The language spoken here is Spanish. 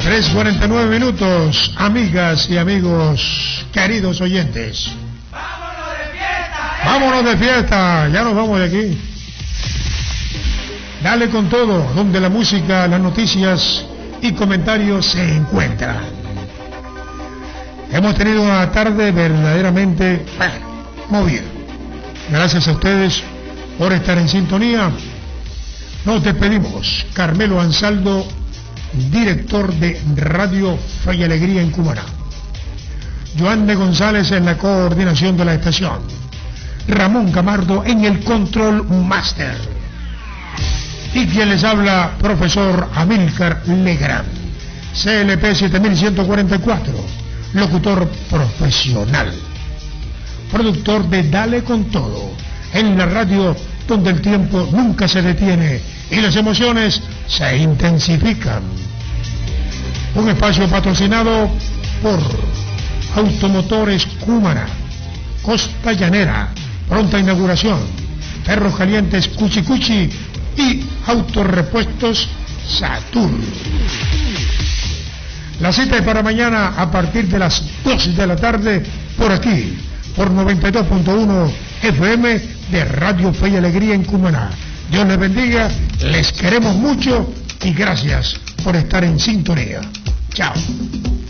3:49, amigas y amigos, queridos oyentes. ¡Vámonos de fiesta! ¡Vámonos de fiesta! Ya nos vamos de aquí. Dale con todo, donde la música, las noticias y comentarios se encuentran. Hemos tenido una tarde verdaderamente movida. Gracias a ustedes por estar en sintonía. Nos despedimos. Carmelo Ansaldo, director de Radio Fe y Alegría en Cumaná. Joan de González en la coordinación de la estación. Ramón Camardo en el control master. Y quien les habla, profesor Amílcar Legrand, CLP 7144, locutor profesional, productor de Dale con Todo, en la radio donde el tiempo nunca se detiene y las emociones se intensifican. Un espacio patrocinado por Automotores Cumaná, Costa Llanera, pronta inauguración, Perros Calientes Cuchi Cuchi y Autorepuestos Satur. La cita es para mañana a partir de las 2 de la tarde por aquí, por 92.1 FM de Radio Fe y Alegría en Cumaná. Dios les bendiga, les queremos mucho y gracias por estar en sintonía. Chao.